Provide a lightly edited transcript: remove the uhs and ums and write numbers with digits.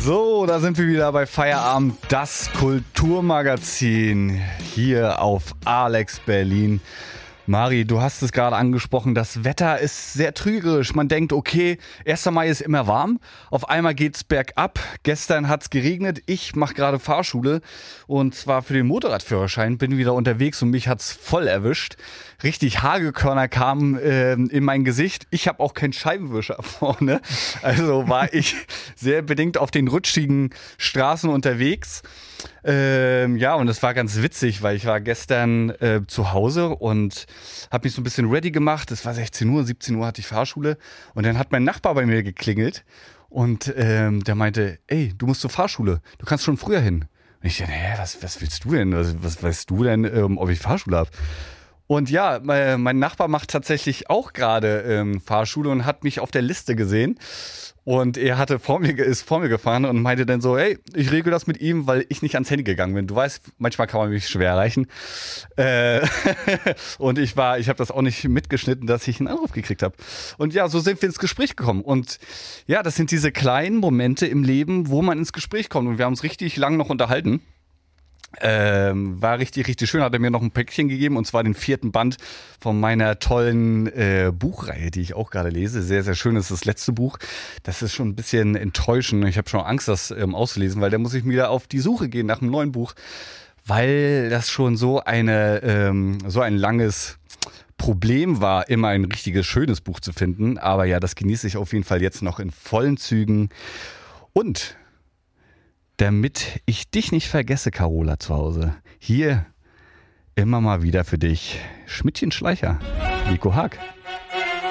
So, da sind wir wieder bei Feierabend, das Kulturmagazin hier auf Alex Berlin. Mari, du hast es gerade angesprochen, das Wetter ist sehr trügerisch. Man denkt, okay, 1. Mai ist immer warm, auf einmal geht's bergab. Gestern hat's geregnet, ich mache gerade Fahrschule und zwar für den Motorradführerschein, bin wieder unterwegs und mich hat's voll erwischt. Richtig Hagelkörner kamen in mein Gesicht. Ich habe auch keinen Scheibenwischer vorne, also war ich sehr bedingt auf den rutschigen Straßen unterwegs. Ja, und es war ganz witzig, weil ich war gestern zu Hause und habe mich so ein bisschen ready gemacht. Es war 16 Uhr, 17 Uhr hatte ich Fahrschule und dann hat mein Nachbar bei mir geklingelt und der meinte, ey, du musst zur Fahrschule, du kannst schon früher hin. Und ich dachte, was willst du denn? Was weißt du denn, ob ich Fahrschule habe? Und ja, mein Nachbar macht tatsächlich auch gerade Fahrschule und hat mich auf der Liste gesehen. Und er ist vor mir gefahren und meinte dann so, hey, ich regel das mit ihm, weil ich nicht ans Handy gegangen bin. Du weißt, manchmal kann man mich schwer erreichen. Und ich habe das auch nicht mitgeschnitten, dass ich einen Anruf gekriegt habe. Und ja, so sind wir ins Gespräch gekommen. Und ja, das sind diese kleinen Momente im Leben, wo man ins Gespräch kommt. Und wir haben uns richtig lang noch unterhalten. War richtig, richtig schön, hat er mir noch ein Päckchen gegeben und zwar den 4. Band von meiner tollen Buchreihe, die ich auch gerade lese. Sehr, sehr schön, das ist das letzte Buch. Das ist schon ein bisschen enttäuschend. Ich habe schon Angst, das auszulesen, weil da muss ich wieder auf die Suche gehen nach einem neuen Buch, weil das schon so ein langes Problem war, immer ein richtiges, schönes Buch zu finden. Aber ja, das genieße ich auf jeden Fall jetzt noch in vollen Zügen. Und damit ich dich nicht vergesse, Carola, zu Hause, hier immer mal wieder für dich Schmidtchen Schleicher, Nico Haag.